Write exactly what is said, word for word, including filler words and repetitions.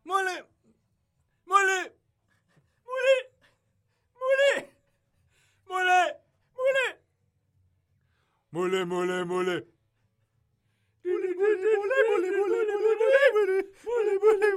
Mollet. Mollet. Mollet. Mollet. Mollet. Mollet. Mollet, mollet, mollet. Mollet, mollet, mollet, mollet, mollet, mollet, mollet, mollet, mollet, mollet.